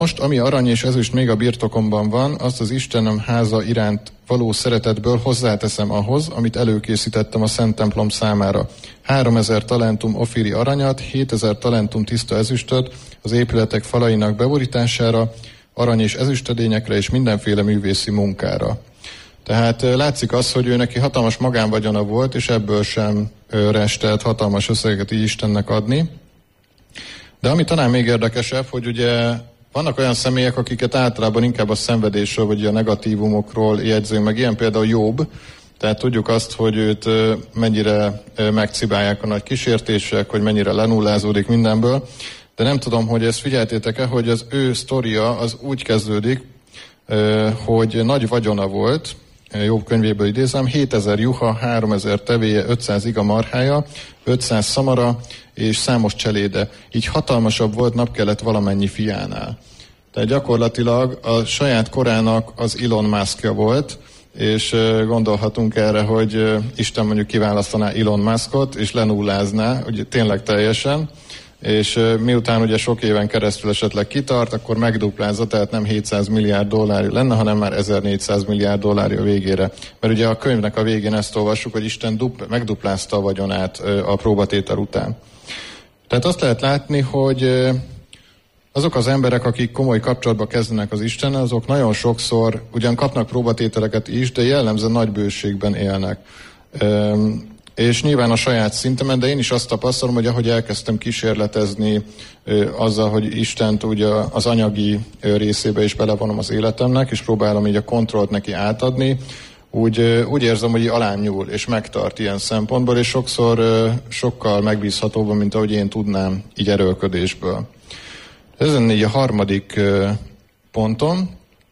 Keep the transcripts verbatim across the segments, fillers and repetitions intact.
Most, ami arany és ezüst még a birtokomban van, azt az Istenem háza iránt való szeretetből hozzáteszem ahhoz, amit előkészítettem a Szent templom számára. Háromezer talentum ofíri aranyat, hétezer talentum tiszta ezüstöt az épületek falainak beborítására, arany és ezüstedényekre és mindenféle művészi munkára. Tehát látszik az, hogy ő neki hatalmas magánvagyona volt, és ebből sem restelt hatalmas összegeket így Istennek adni. De ami talán még érdekesebb, hogy ugye vannak olyan személyek, akiket általában inkább a szenvedésről, vagy a negatívumokról jegyzünk meg, ilyen például Jobb. Tehát tudjuk azt, hogy őt mennyire megcibálják a nagy kísértések, hogy mennyire lenullázódik mindenből. De nem tudom, hogy ezt figyeltétek-e, hogy az ő sztoria az úgy kezdődik, hogy nagy vagyona volt, Jobb könyvéből idézem, hétezer juha, háromezer tevéje, ötszáz iga marhája, ötszáz szamara és számos cseléde. Így hatalmasabb volt napkelet valamennyi fiánál. Tehát gyakorlatilag a saját korának az Elon Muskja volt, és gondolhatunk erre, hogy Isten mondjuk kiválasztaná Elon Muskot, és lenullázná, ugye tényleg teljesen, és miután ugye sok éven keresztül esetleg kitart, akkor megduplázza, tehát nem hétszáz milliárd dollárja lenne, hanem már ezernégyszáz milliárd dollárja végére. Mert ugye a könyvnek a végén ezt olvassuk, hogy Isten dupl- megduplázta a vagyonát a próbatétel után. Tehát azt lehet látni, hogy azok az emberek, akik komoly kapcsolatba kezdenek az Istennel, azok nagyon sokszor ugyan kapnak próbatételeket is, de jellemzően nagy bőségben élnek. És nyilván a saját szintemen, de én is azt tapasztalom, hogy ahogy elkezdtem kísérletezni ö, azzal, hogy Istent ugye az anyagi ö, részébe is belevonom az életemnek, és próbálom így a kontrollt neki átadni, úgy, ö, úgy érzem, hogy alám nyúl, és megtart ilyen szempontból, és sokszor ö, sokkal megbízhatóban, mint ahogy én tudnám, így erőlködésből. Ez lenne így a harmadik ö, pontom,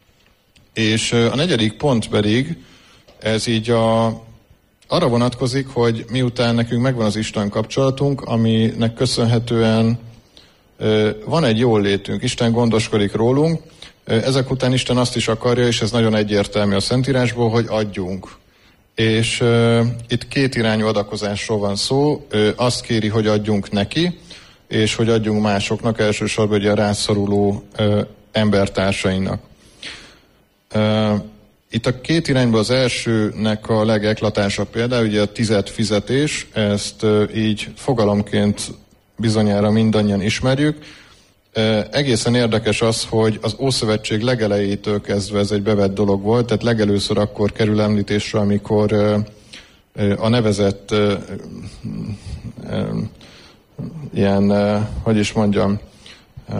és ö, a negyedik pont pedig, ez így a arra vonatkozik, hogy miután nekünk megvan az Isten kapcsolatunk, aminek köszönhetően ö, van egy jól létünk, Isten gondoskodik rólunk, ö, ezek után Isten azt is akarja, és ez nagyon egyértelmű a Szentírásból, hogy adjunk. És ö, itt két irányú adakozásról van szó, ö, azt kéri, hogy adjunk neki, és hogy adjunk másoknak, elsősorban ugye a rászoruló ö, embertársainak. Ö, Itt a két irányból az elsőnek a legeklatásabb például, ugye a tized fizetés, ezt e, így fogalomként bizonyára mindannyian ismerjük. E, egészen érdekes az, hogy az Ószövetség legelejétől kezdve ez egy bevett dolog volt, tehát legelőször akkor kerül említésre, amikor e, a nevezett e, e, ilyen, e, hogy is mondjam, e,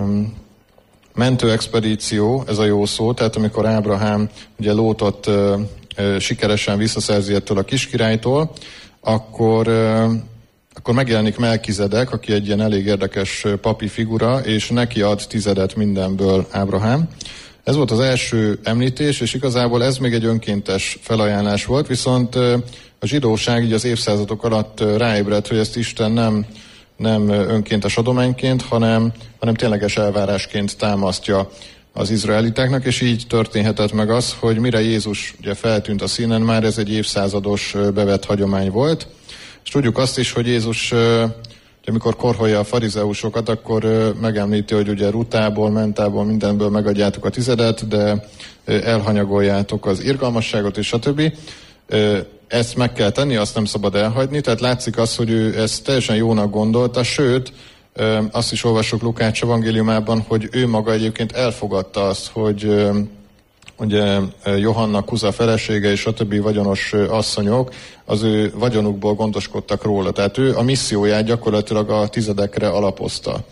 mentőexpedíció, ez a jó szó, tehát amikor Ábrahám ugye Lótot ö, ö, sikeresen visszaszerzi ettől a kiskirálytól, akkor, ö, akkor megjelenik Melkizedek, aki egy ilyen elég érdekes papi figura, és neki ad tizedet mindenből Ábrahám. Ez volt az első említés, és igazából ez még egy önkéntes felajánlás volt, viszont ö, a zsidóság így az évszázadok alatt ö, ráébredt, hogy ezt Isten nem nem önkéntes adományként, hanem, hanem tényleges elvárásként támasztja az izraelitáknak, és így történhetett meg az, hogy mire Jézus ugye feltűnt a színen, már ez egy évszázados bevett hagyomány volt. És tudjuk azt is, hogy Jézus, amikor korholja a farizeusokat, akkor megemlíti, hogy ugye rutából, mentából, mindenből megadjátok a tizedet, de elhanyagoljátok az irgalmasságot, és stb. Ezt meg kell tenni, azt nem szabad elhagyni, tehát látszik az, hogy ő ezt teljesen jónak gondolta, sőt, azt is olvassuk Lukács evangéliumában, hogy ő maga egyébként elfogadta azt, hogy ugye Johanna Kuza felesége és a többi vagyonos asszonyok az ő vagyonukból gondoskodtak róla, tehát ő a misszióját gyakorlatilag a tizedekre alapozta.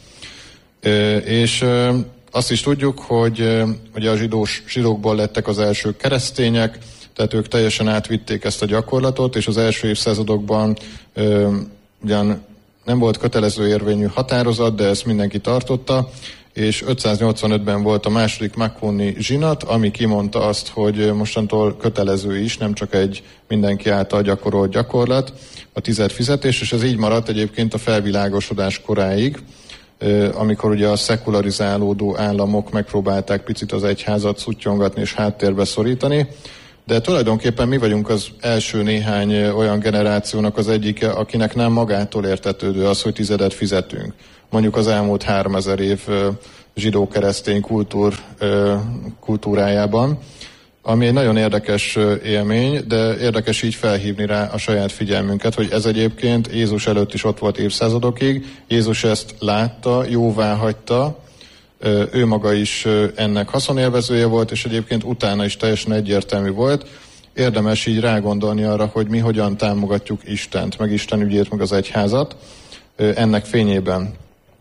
És azt is tudjuk, hogy ugye a zsidós, zsidókból lettek az első keresztények, tehát ők teljesen átvitték ezt a gyakorlatot, és az első évszázadokban ö, ugyan nem volt kötelező érvényű határozat, de ezt mindenki tartotta, és ötszáznyolcvanötben volt a második makkóni zsinat, ami kimondta azt, hogy mostantól kötelező is, nem csak egy mindenki által gyakorolt gyakorlat, a tized fizetés, és ez így maradt egyébként a felvilágosodás koráig, amikor ugye a szekularizálódó államok megpróbálták picit az egyházat szuttyongatni és háttérbe szorítani, de tulajdonképpen mi vagyunk az első néhány olyan generációnak az egyike, akinek nem magától értetődő az, hogy tizedet fizetünk. Mondjuk az elmúlt háromezer év zsidó-keresztény kultúr, kultúrájában, ami egy nagyon érdekes élmény, de érdekes így felhívni rá a saját figyelmünket, hogy ez egyébként Jézus előtt is ott volt évszázadokig, Jézus ezt látta, jóvá hagyta, ő maga is ennek haszonélvezője volt, és egyébként utána is teljesen egyértelmű volt. Érdemes így rágondolni arra, hogy mi hogyan támogatjuk Istent, meg Isten ügyét, meg az egyházat ennek fényében.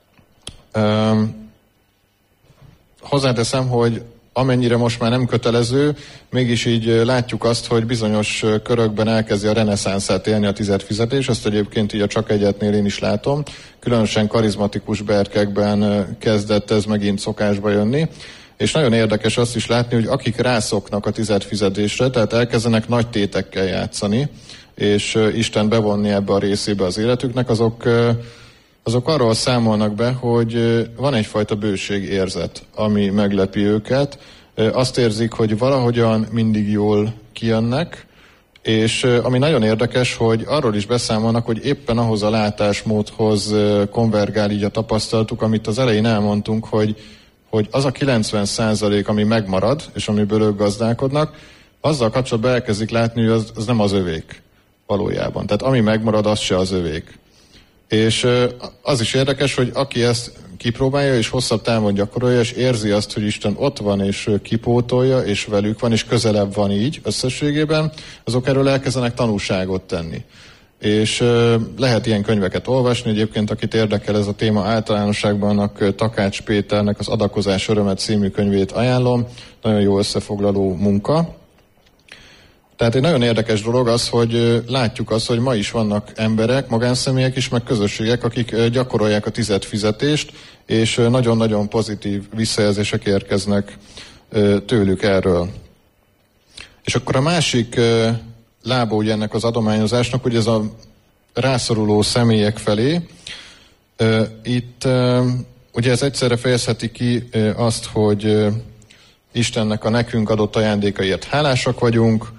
Hozzáteszem, hogy amennyire most már nem kötelező, mégis így látjuk azt, hogy bizonyos körökben elkezdi a reneszánszát élni a tizedfizetés, ezt egyébként így a Csak Egyetnél én is látom, különösen karizmatikus berkekben kezdett ez megint szokásba jönni, és nagyon érdekes azt is látni, hogy akik rászoknak a tizedfizetésre, tehát elkezdenek nagy tétekkel játszani, és Isten bevonni ebbe a részébe az életüknek, azok azok arról számolnak be, hogy van egyfajta bőségérzet, ami meglepi őket. Azt érzik, hogy valahogyan mindig jól kijönnek, és ami nagyon érdekes, hogy arról is beszámolnak, hogy éppen ahhoz a látásmódhoz konvergál így a tapasztalatuk, amit az elején elmondtunk, hogy, hogy az a kilencven százalék, ami megmarad, és amiből ők gazdálkodnak, azzal kapcsolatban elkezdik látni, hogy az, az nem az övék valójában. Tehát ami megmarad, az se az övék. És az is érdekes, hogy aki ezt kipróbálja, és hosszabb távon gyakorolja, és érzi azt, hogy Isten ott van, és kipótolja, és velük van, és közelebb van így összességében, azok erről elkezdenek tanúságot tenni. És lehet ilyen könyveket olvasni, egyébként akit érdekel ez a téma általánosságban, annak Takács Péternek az Adakozás öröme című könyvét ajánlom, nagyon jó összefoglaló munka. Tehát egy nagyon érdekes dolog az, hogy látjuk azt, hogy ma is vannak emberek, magánszemélyek is, meg közösségek, akik gyakorolják a tizedfizetést, és nagyon-nagyon pozitív visszajelzések érkeznek tőlük erről. És akkor a másik lába ugye ennek az adományozásnak, hogy ez a rászoruló személyek felé, itt ugye ez egyszerre fejezheti ki azt, hogy Istennek a nekünk adott ajándékaiért hálásak vagyunk,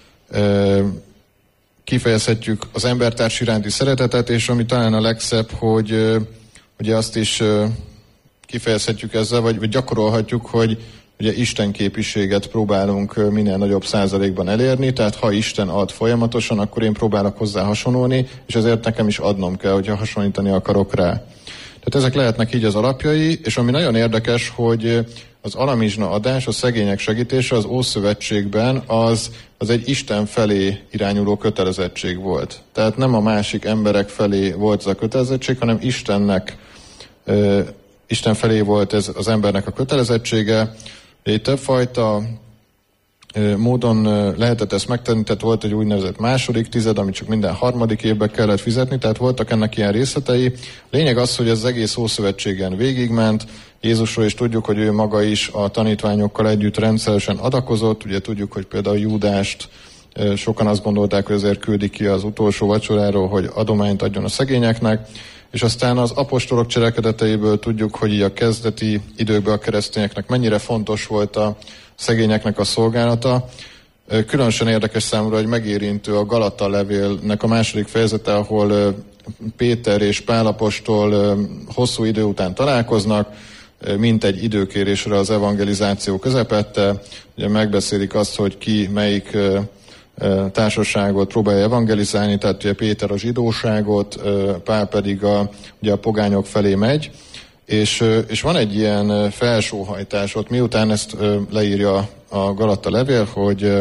kifejezhetjük az embertárs iránti szeretetet, és ami talán a legszebb, hogy ugye azt is kifejezhetjük ezzel, vagy, vagy gyakorolhatjuk, hogy ugye Isten képiséget próbálunk minél nagyobb százalékban elérni, tehát ha Isten ad folyamatosan, akkor én próbálok hozzá hasonlulni, és ezért nekem is adnom kell, hogyha hasonlítani akarok rá. Tehát ezek lehetnek így az alapjai, és ami nagyon érdekes, hogy az alamizsna adás, a szegények segítése az Ószövetségben az, az egy Isten felé irányuló kötelezettség volt. Tehát nem a másik emberek felé volt ez a kötelezettség, hanem Istennek, uh, Isten felé volt ez az embernek a kötelezettsége. Egy többfajta uh, módon uh, lehetett ezt megtenni, tehát volt egy úgynevezett második tized, amit csak minden harmadik évben kellett fizetni, tehát voltak ennek ilyen részletei. Lényeg az, hogy az egész Ószövetségen végigment. Jézusról is tudjuk, hogy ő maga is a tanítványokkal együtt rendszeresen adakozott, ugye tudjuk, hogy például Júdást sokan azt gondolták, hogy azért küldi ki az utolsó vacsoráról, hogy adományt adjon a szegényeknek, és aztán az apostolok cselekedeteiből tudjuk, hogy így a kezdeti időkben a keresztényeknek mennyire fontos volt a szegényeknek a szolgálata. Különösen érdekes számomra, hogy megérintő a Galata levélnek a második fejezete, ahol Péter és Pál apostol hosszú idő után találkoznak, mint egy időkérésre az evangelizáció közepette. Ugye megbeszélik azt, hogy ki melyik társaságot próbálja evangelizálni, tehát ugye Péter a zsidóságot, Pál pedig a, ugye a pogányok felé megy, és, és van egy ilyen felsóhajtás ott, miután ezt leírja a Galata levél, hogy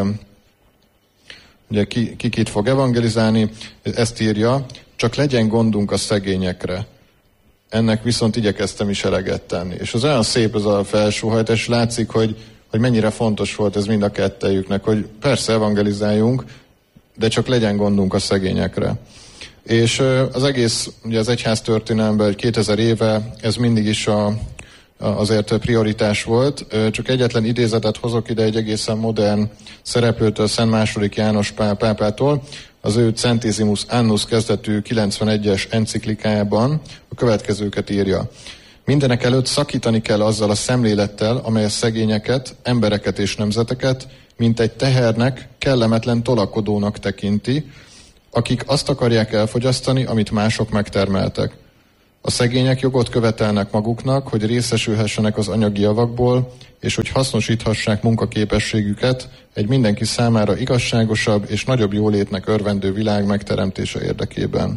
ugye ki, ki kit fog evangelizálni, ezt írja, csak legyen gondunk a szegényekre. Ennek viszont igyekeztem is eleget tenni. És az olyan szép ez a felsóhajtás, látszik, hogy, hogy mennyire fontos volt ez mind a kettejüknek, hogy persze evangelizáljunk, de csak legyen gondunk a szegényekre. És az egész, ugye az egyház történelemben kétezer éve ez mindig is a, a, azért prioritás volt. Csak egyetlen idézetet hozok ide egy egészen modern szereplőtől, Szent második János Pál pápától, az ő Centesimus Annus kezdetű kilencvenegyes enciklikájában a következőket írja. Mindenek előtt szakítani kell azzal a szemlélettel, amely a szegényeket, embereket és nemzeteket, mint egy tehernek, kellemetlen tolakodónak tekinti, akik azt akarják elfogyasztani, amit mások megtermeltek. A szegények jogot követelnek maguknak, hogy részesülhessenek az anyagi javakból, és hogy hasznosíthassák munkaképességüket egy mindenki számára igazságosabb és nagyobb jólétnek örvendő világ megteremtése érdekében.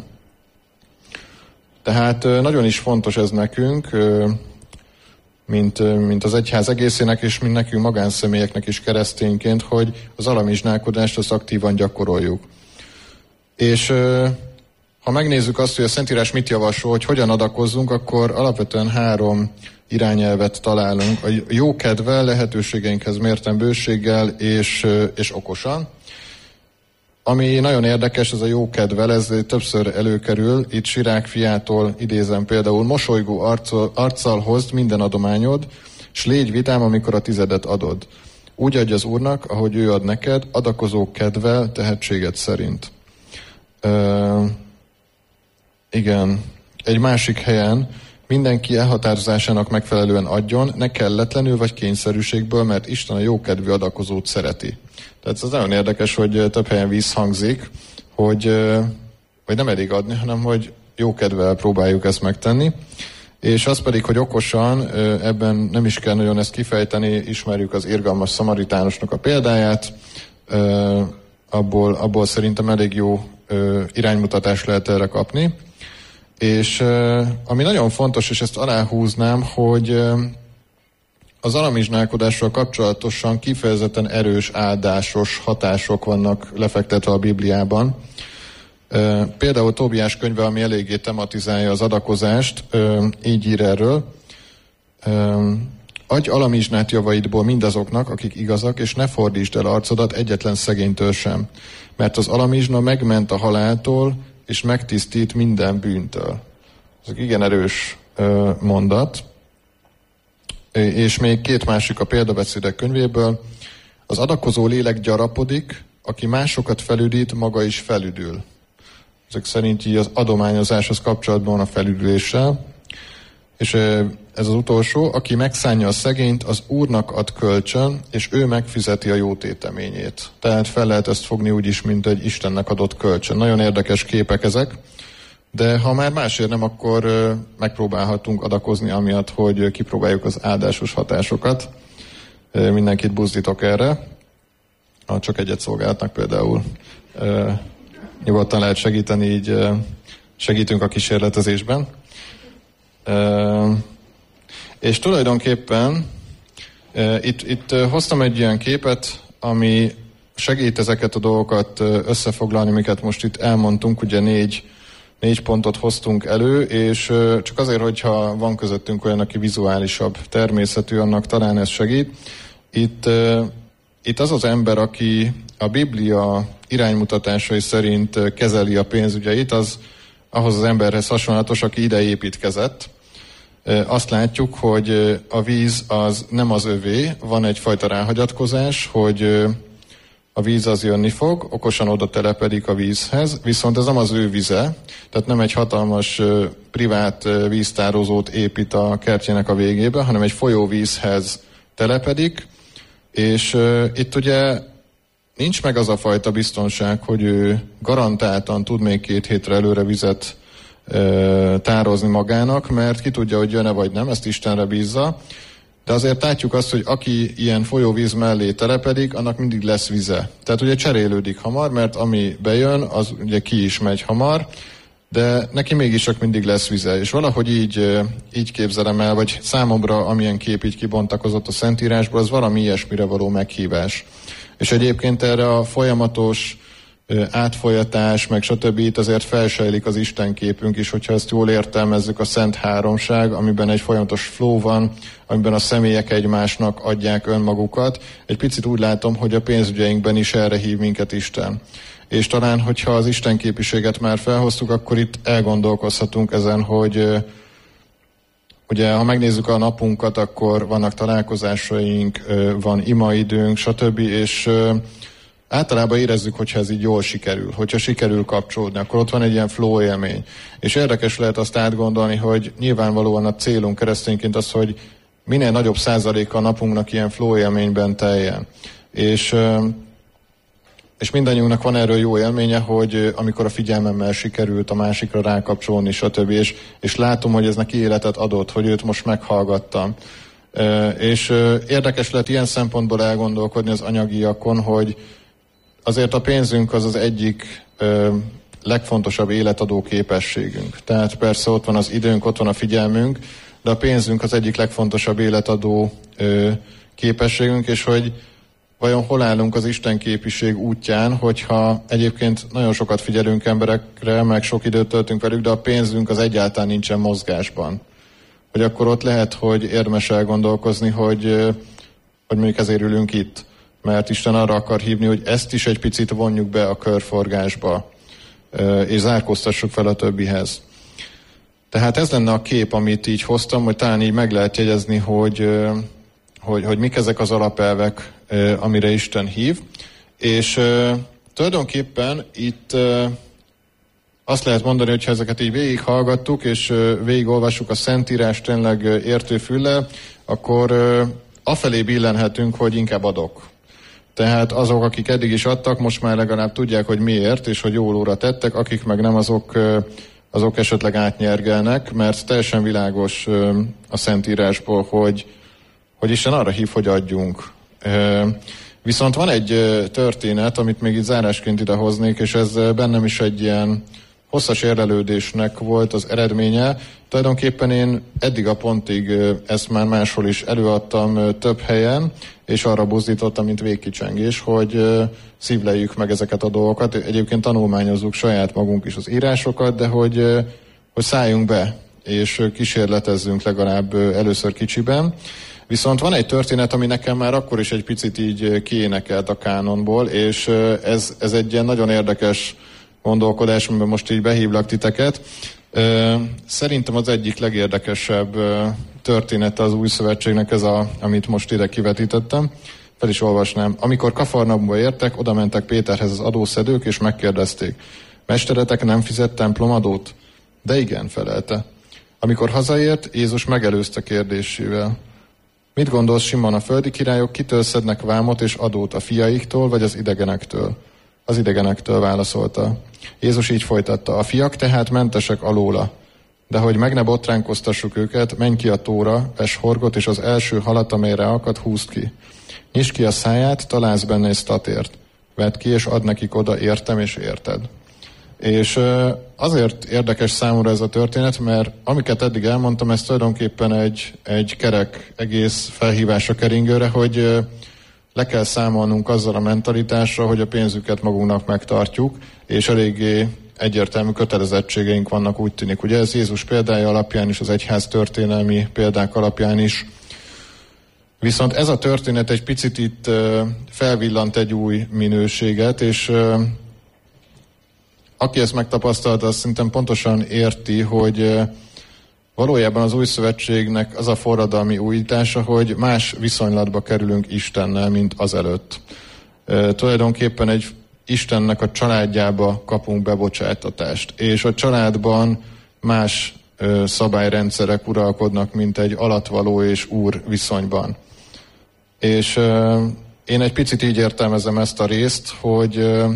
Tehát nagyon is fontos ez nekünk, mint, mint az egyház egészének, és mint nekünk magánszemélyeknek is keresztényként, hogy az alamizsnálkodást azt aktívan gyakoroljuk. És ha megnézzük azt, hogy a Szentírás mit javasol, hogy hogyan adakozzunk, akkor alapvetően három irányelvet találunk. A jókedvel, lehetőségeinkhez mérten bőséggel és, és okosan. Ami nagyon érdekes, ez a jókedvel, ez többször előkerül. Itt Sirák fiától idézem például: mosolygó arccal, arccal hozd minden adományod, s légy vidám, amikor a tizedet adod. Úgy adj az Úrnak, ahogy ő ad neked, adakozó kedvel, tehetséged szerint. Ö, igen, egy másik helyen: mindenki elhatározásának megfelelően adjon, ne kelletlenül vagy kényszerűségből, mert Isten a jókedvű adakozót szereti. Tehát ez nagyon érdekes, hogy több helyen visszhangzik, hogy, hogy nem elég adni, hanem hogy jókedvel próbáljuk ezt megtenni. És az pedig, hogy okosan, ebben nem is kell nagyon ezt kifejteni, ismerjük az irgalmas szamaritánosnak a példáját, abból, abból szerintem elég jó iránymutatást lehet erre kapni. És ami nagyon fontos, és ezt aláhúznám, hogy az alamizsnálkodással kapcsolatosan kifejezetten erős áldásos hatások vannak lefektetve a Bibliában. Például Tóbiás könyve, ami eléggé tematizálja az adakozást, így ír erről: adj alamizsnát javaidból mindazoknak, akik igazak, és ne fordítsd el arcodat egyetlen szegénytől sem, mert az alamizsna megment a haláltól, és megtisztít minden bűntől. Ez egy igen erős mondat. És még két másik a példabeszédek könyvéből: az adakozó lélek gyarapodik, aki másokat felüdít, maga is felüdül. Ezek szerint így az adományozáshoz kapcsolatban a felüdüléssel. És ez az utolsó: aki megszánja a szegényt, az Úrnak ad kölcsön, és ő megfizeti a jó téteményét. Tehát fel lehet ezt fogni úgy is, mint egy Istennek adott kölcsön. Nagyon érdekes képek ezek, de ha már másért nem, akkor megpróbálhatunk adakozni amiatt, hogy kipróbáljuk az áldásos hatásokat. Mindenkit buzdítok erre. Ha csak egyet szolgálatnak például nyugodtan lehet segíteni, így segítünk a kísérletezésben. És tulajdonképpen itt, itt hoztam egy ilyen képet, ami segít ezeket a dolgokat összefoglalni, amiket most itt elmondtunk. Ugye négy, négy pontot hoztunk elő, és csak azért, hogyha van közöttünk olyan, aki vizuálisabb természetű, annak talán ez segít. Itt, itt az az ember, aki a Biblia iránymutatásai szerint kezeli a pénzügyeit, az ahhoz az emberhez hasonlatos, aki ide építkezett. Azt látjuk, hogy a víz az nem az övé, van egyfajta ráhagyatkozás, hogy a víz az jönni fog, okosan oda telepedik a vízhez, viszont ez nem az ő vize, tehát nem egy hatalmas privát víztározót épít a kertjének a végébe, hanem egy folyóvízhez telepedik, és itt ugye nincs meg az a fajta biztonság, hogy ő garantáltan tud még két hétre előre vizet tározni magának, mert ki tudja, hogy jön-e vagy nem, ezt Istenre bízza. De azért látjuk azt, hogy aki ilyen folyóvíz mellé telepedik, annak mindig lesz vize. Tehát ugye cserélődik hamar, mert ami bejön, az ugye ki is megy hamar, de neki mégis csak mindig lesz vize. És valahogy így, így képzelem el, vagy számomra amilyen kép így kibontakozott a Szentírásból, az valami ilyesmire való meghívás. És egyébként erre a folyamatos átfolyatás, meg stb. Itt azért felsejlik az Isten képünk is, hogyha ezt jól értelmezzük, a Szent Háromság, amiben egy folyamatos flow van, amiben a személyek egymásnak adják önmagukat. Egy picit úgy látom, hogy a pénzügyeinkben is erre hív minket Isten. És talán, hogyha az Isten képiséget már felhoztuk, akkor itt elgondolkozhatunk ezen, hogy ugye, ha megnézzük a napunkat, akkor vannak találkozásaink, van imaidőnk, stb. És általában érezzük, hogyha ez így jól sikerül, hogyha sikerül kapcsolódni, akkor ott van egy ilyen flow élmény. És érdekes lehet azt átgondolni, hogy nyilvánvalóan a célunk keresztényként az, hogy minél nagyobb százaléka a napunknak ilyen flow élményben teljen. És és mindannyiunknak van erről jó élménye, hogy amikor a figyelmemmel sikerült a másikra rákapcsolni, stb. És, és látom, hogy ez neki életet adott, hogy őt most meghallgattam. És érdekes lehet ilyen szempontból elgondolkodni az anyagiakon, hogy azért a pénzünk az az egyik legfontosabb életadó képességünk. Tehát persze ott van az időnk, ott van a figyelmünk, de a pénzünk az egyik legfontosabb életadó képességünk, és hogy vajon hol állunk az istenképviség útján, hogyha egyébként nagyon sokat figyelünk emberekre, meg sok időt töltünk velük, de a pénzünk az egyáltalán nincsen mozgásban. Hogy akkor ott lehet, hogy érdemes elgondolkozni, hogy, hogy mondjuk ezért ülünk itt. Mert Isten arra akar hívni, hogy ezt is egy picit vonjuk be a körforgásba, és zárkóztassuk fel a többihez. Tehát ez lenne a kép, amit így hoztam, hogy talán így meg lehet jegyezni, hogy, hogy, hogy mik ezek az alapelvek, amire Isten hív. És tulajdonképpen itt azt lehet mondani, hogy ha ezeket így végighallgattuk, és végigolvassuk a Szentírást tényleg értő füllel, akkor afelé billenhetünk, hogy inkább adok. Tehát azok, akik eddig is adtak, most már legalább tudják, hogy miért, és hogy jól óra tettek, akik meg nem, azok, azok esetleg átnyergelnek, mert teljesen világos a Szentírásból, hogy, hogy Isten arra hív, hogy adjunk. Viszont van egy történet, amit még itt zárásként idehoznék, és ez bennem is egy ilyen hosszas érlelődésnek volt az eredménye. Tulajdonképpen én eddig a pontig ezt már máshol is előadtam több helyen, és arra buzdítottam, mint végkicsengés, hogy szívleljük meg ezeket a dolgokat. Egyébként tanulmányozzuk saját magunk is az írásokat, de hogy, hogy szálljunk be, és kísérletezzünk legalább először kicsiben. Viszont van egy történet, ami nekem már akkor is egy picit így kiénekelt a kánonból, és ez, ez egy ilyen nagyon érdekes gondolkodás, amiben most így behívlak titeket. Szerintem az egyik legérdekesebb története az Új Szövetségnek ez, a, amit most ide kivetítettem. Fel is olvasnám. Amikor Kafarnaumba értek, oda mentek Péterhez az adószedők, és megkérdezték: Mesteretek nem fizet templomadót? De igen, felelte. Amikor hazaért, Jézus megelőzte kérdésével: Mit gondolsz, Simon, a földi királyok kitől szednek vámot és adót, a fiaiktól vagy az idegenektől? Az idegenektől, válaszolta. Jézus így folytatta: A fiak tehát mentesek alóla, de hogy meg ne botránkoztassuk őket, menj ki a tóra, vess horgot, és az első halat, amelyre akad, húzd ki. Nyisd ki a száját, találsz benne egy statért. Vedd ki, és add nekik oda, értem és érted. És azért érdekes számomra ez a történet, mert amiket eddig elmondtam, ez tulajdonképpen egy, egy kerek egész felhívás a keringőre, hogy le kell számolnunk azzal a mentalitásra, hogy a pénzüket magunknak megtartjuk, és eléggé egyértelmű kötelezettségeink vannak, úgy tűnik. Ugye ez Jézus példája alapján is, az egyház történelmi példák alapján is. Viszont ez a történet egy picit itt felvillant egy új minőséget, és aki ezt megtapasztalta, azt szerintem pontosan érti, hogy valójában az Új Szövetségnek az a forradalmi újítása, hogy más viszonylatba kerülünk Istennel, mint azelőtt. E, tulajdonképpen egy Istennek a családjába kapunk bebocsátatást, és a családban más e, szabályrendszerek uralkodnak, mint egy alattvaló és úr viszonyban. És e, én egy picit így értelmezem ezt a részt, hogy, e,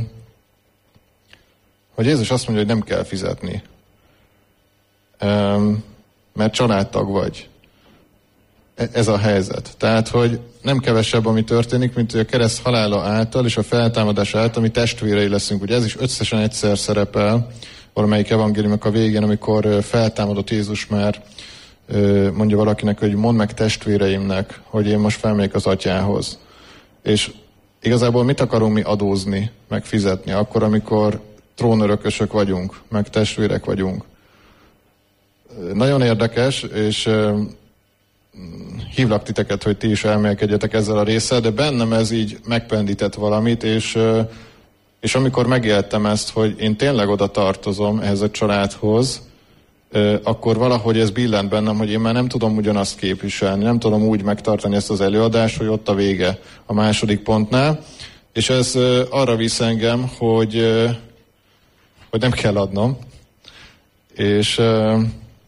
hogy Jézus azt mondja, hogy nem kell fizetni. E, mert családtag vagy. Ez a helyzet. Tehát, hogy nem kevesebb, ami történik, mint hogy a kereszt halála által és a feltámadás által mi testvérei leszünk. Ugye ez is összesen egyszer szerepel valamelyik evangéliumnak a végén, amikor feltámadott Jézus már mondja valakinek, hogy mondd meg testvéreimnek, hogy én most felmegyek az atyához. És igazából mit akarunk mi adózni, meg fizetni akkor, amikor trónörökösök vagyunk, meg testvérek vagyunk? Nagyon érdekes, és uh, hívlak titeket, hogy ti is elmélkedjetek ezzel a résszel, de bennem ez így megpendített valamit, és, uh, és amikor megéltem ezt, hogy én tényleg oda tartozom ehhez a családhoz, uh, akkor valahogy ez billent bennem, hogy én már nem tudom ugyanazt képviselni, nem tudom úgy megtartani ezt az előadást, hogy ott a vége a második pontnál, és ez uh, arra visz engem, hogy, uh, hogy nem kell adnom, és uh,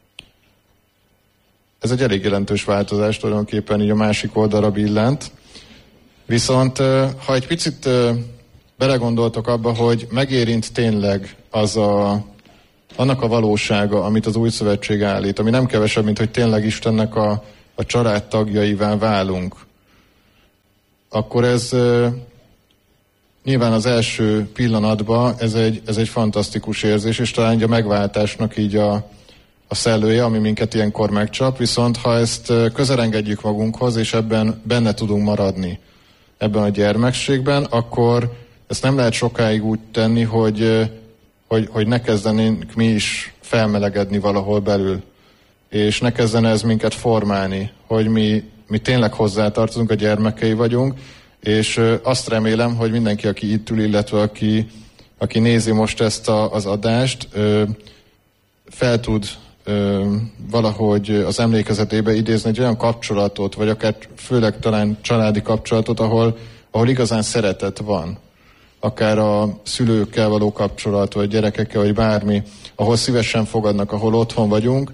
ez egy elég jelentős változás, tulajdonképpen így a másik oldalra billent. Viszont ha egy picit belegondoltok abba, hogy megérint tényleg az a, annak a valósága, amit az Új Szövetség állít, ami nem kevesebb, mint hogy tényleg Istennek a, a család tagjaivá válunk, akkor ez nyilván az első pillanatban ez egy, ez egy fantasztikus érzés, és talán a megváltásnak így a, a szellője, ami minket ilyenkor megcsap, viszont ha ezt közel engedjük magunkhoz, és ebben benne tudunk maradni, ebben a gyermekségben, akkor ezt nem lehet sokáig úgy tenni, hogy, hogy, hogy ne kezdenénk mi is felmelegedni valahol belül, és ne kezdene ez minket formálni, hogy mi, mi tényleg hozzátartozunk, a gyermekei vagyunk, és azt remélem, hogy mindenki, aki itt ül, illetve aki, aki nézi most ezt a, az adást, fel tud valahogy az emlékezetébe idézni egy olyan kapcsolatot, vagy akár főleg talán családi kapcsolatot, ahol, ahol igazán szeretet van. Akár a szülőkkel való kapcsolat, vagy gyerekekkel, vagy bármi, ahol szívesen fogadnak, ahol otthon vagyunk.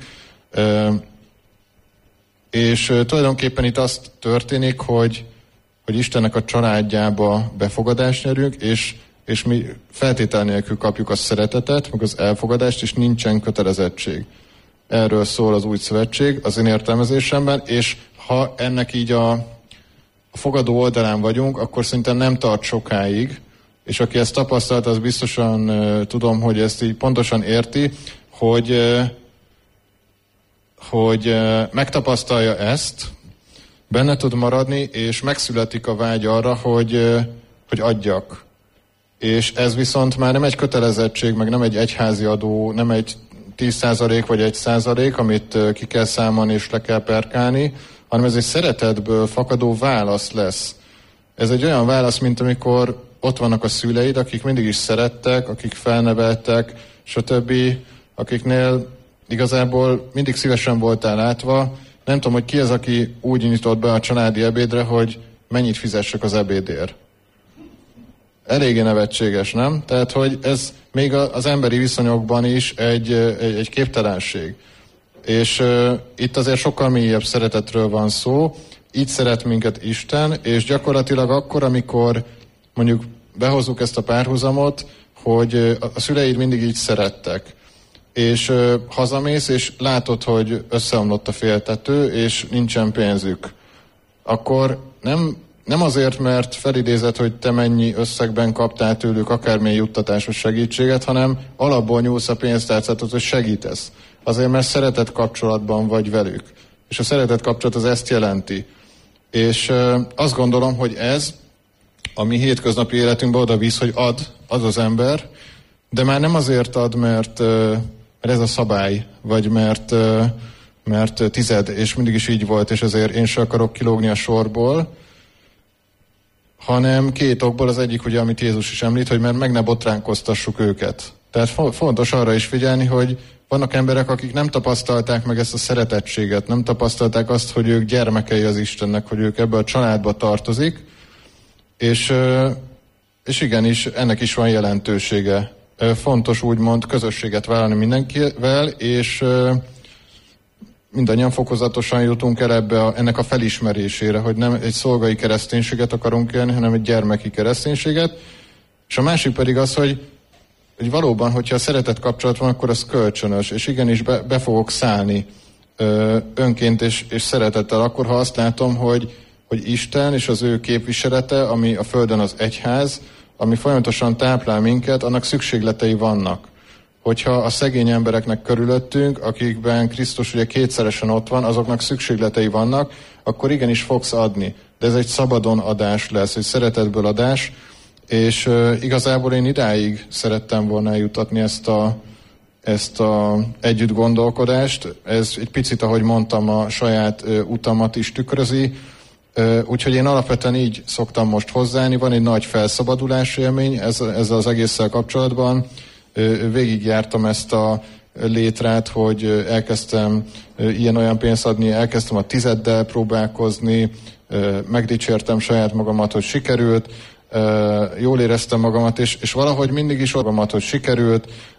És tulajdonképpen itt azt történik, hogy hogy Istennek a családjába befogadást nyerünk, és, és mi feltétel nélkül kapjuk a szeretetet, meg az elfogadást, és nincsen kötelezettség. Erről szól az Új Szövetség az én értelmezésemben, és ha ennek így a, a fogadó oldalán vagyunk, akkor szerintem nem tart sokáig, és aki ezt tapasztalt, az biztosan uh, tudom, hogy ezt így pontosan érti, hogy, uh, hogy uh, megtapasztalja ezt, benne tud maradni, és megszületik a vágy arra, hogy, hogy adjak. És ez viszont már nem egy kötelezettség, meg nem egy egyházi adó, nem egy tíz százalék vagy egy százalék, amit ki kell számolni és le kell perkálni, hanem ez egy szeretetből fakadó válasz lesz. Ez egy olyan válasz, mint amikor ott vannak a szüleid, akik mindig is szerettek, akik felneveltek, stb., akiknél igazából mindig szívesen voltál látva. Nem tudom, hogy ki az, aki úgy nyitott be a családi ebédre, hogy mennyit fizessek az ebédért. Eléggé nevetséges, nem? Tehát, hogy ez még az emberi viszonyokban is egy, egy, egy képtelenség. És uh, itt azért sokkal mélyebb szeretetről van szó. Így szeret minket Isten, és gyakorlatilag akkor, amikor mondjuk behozzuk ezt a párhuzamot, hogy uh, a szüleid mindig így szerettek. És uh, hazamész, és látod, hogy összeomlott a féltető, és nincsen pénzük. Akkor nem, nem azért, mert felidézed, hogy te mennyi összegben kaptál tőlük akármilyen juttatásos segítséget, hanem alapból nyúlsz a pénztárcáthoz, hogy segítesz. Azért, mert szeretett kapcsolatban vagy velük. És a szeretett kapcsolat az ezt jelenti. És uh, azt gondolom, hogy ez a mi hétköznapi életünkbe oda visz, hogy ad, ad az ember, de már nem azért ad, mert... Uh, mert ez a szabály, vagy mert, mert tized, és mindig is így volt, és ezért én sem akarok kilógni a sorból, hanem két okból. Az egyik, ugye, amit Jézus is említ, hogy mert meg ne botránkoztassuk őket. Tehát fontos arra is figyelni, hogy vannak emberek, akik nem tapasztalták meg ezt a szeretettséget, nem tapasztalták azt, hogy ők gyermekei az Istennek, hogy ők ebbe a családba tartozik, és, és igenis, ennek is van jelentősége. Fontos úgymond közösséget vállalni mindenkivel, és mindannyian fokozatosan jutunk el ebbe a, ennek a felismerésére, hogy nem egy szolgai kereszténységet akarunk élni, hanem egy gyermeki kereszténységet. És a másik pedig az, hogy, hogy valóban, hogyha a szeretet kapcsolat van, akkor az kölcsönös, és igenis be, be fogok szállni ö, önként és, és szeretettel, akkor, ha azt látom, hogy, hogy Isten és az ő képviselete, ami a Földön az egyház, ami folyamatosan táplál minket, annak szükségletei vannak. Hogyha a szegény embereknek körülöttünk, akikben Krisztus ugye kétszeresen ott van, azoknak szükségletei vannak, akkor igenis fogsz adni. De ez egy szabadon adás lesz, egy szeretetből adás, és uh, igazából én idáig szerettem volna eljutatni ezt a, ezt a együtt gondolkodást. Ez egy picit, ahogy mondtam, a saját uh, utamat is tükrözi. Uh, úgyhogy én alapvetően így szoktam most hozzáállni. Van egy nagy felszabadulás élmény ezzel, ezzel az egésszel kapcsolatban. Uh, végigjártam ezt a létrát, hogy uh, elkezdtem uh, ilyen-olyan pénzt adni, elkezdtem a tizeddel próbálkozni, uh, megdicsértem saját magamat, hogy sikerült, uh, jól éreztem magamat, és, és valahogy mindig is magamat, hogy sikerült,